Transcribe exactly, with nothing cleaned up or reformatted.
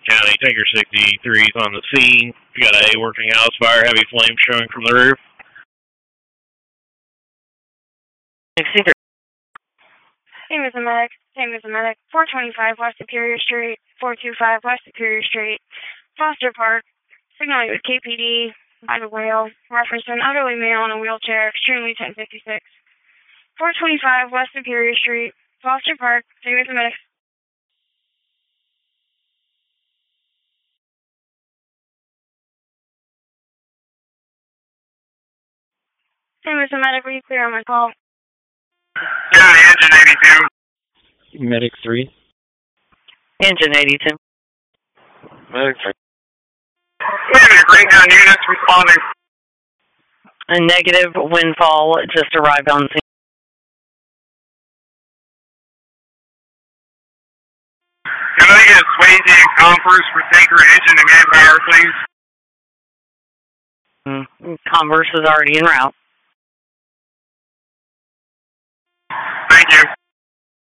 County, Tanker sixty-three is on the scene. We got a working house fire, heavy flames showing from the roof. sixty-three. Hey, Mister Medic. Hey, Mister Medic. four twenty-five West Superior Street, four twenty-five West Superior Street, Foster Park. Signaling with K P D by the whale. Reference to an elderly male in a wheelchair, extremely ten fifty-six. four twenty-five West Superior Street, Foster Park. Hey, Mister Medic. Hey, Mister Medic, were you clear on my call? Yeah, engine eighty-two. Medic three. Engine eighty-two. Medic three. Negative, Greyhound units responding. A negative windfall just arrived on scene. Can I get Swayze and Converse for Tanker engine and manpower, please? Mm, Converse is already en route. Thank you.